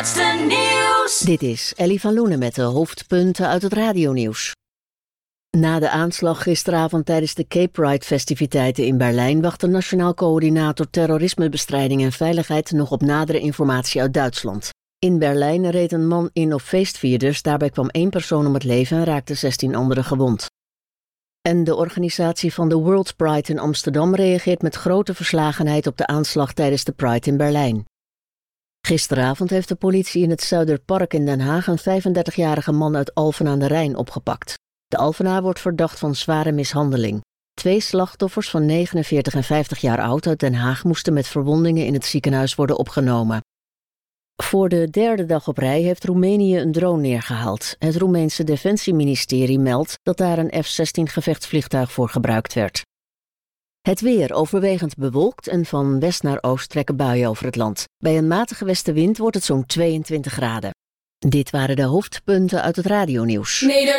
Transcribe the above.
Nieuws. Dit is Ellie van Loenen met de hoofdpunten uit het radionieuws. Na de aanslag gisteravond tijdens de Gay Pride-festiviteiten in Berlijn wacht de Nationaal Coördinator Terrorismebestrijding en Veiligheid nog op nadere informatie uit Duitsland. In Berlijn reed een man in op feestvierders, daarbij kwam 1 persoon om het leven en raakte 16 anderen gewond. En de organisatie van de World Pride in Amsterdam reageert met grote verslagenheid op de aanslag tijdens de Pride in Berlijn. Gisteravond heeft de politie in het Zuiderpark in Den Haag een 35-jarige man uit Alphen aan de Rijn opgepakt. De Alphenaar wordt verdacht van zware mishandeling. 2 slachtoffers van 49 en 50 jaar oud uit Den Haag moesten met verwondingen in het ziekenhuis worden opgenomen. Voor de 3e dag op rij heeft Roemenië een drone neergehaald. Het Roemeense Defensieministerie meldt dat daar een F-16 gevechtsvliegtuig voor gebruikt werd. Het weer overwegend bewolkt en van west naar oost trekken buien over het land. Bij een matige westenwind wordt het zo'n 22 graden. Dit waren de hoofdpunten uit het radionieuws.